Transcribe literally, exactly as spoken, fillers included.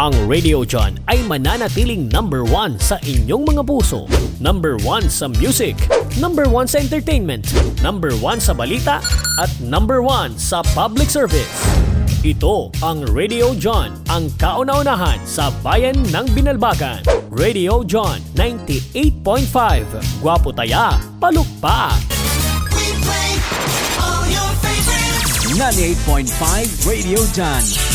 Ang Radio John ay mananatiling number one sa inyong mga puso. Number one sa music, number one sa entertainment, number one sa balita, at number one sa public service. Ito ang Radio John, ang kauna-unahan sa bayan ng Binalbagan. Radio John ninety-eight point five. Gwapo taya, palukpa. ninety-eight point five Radio John.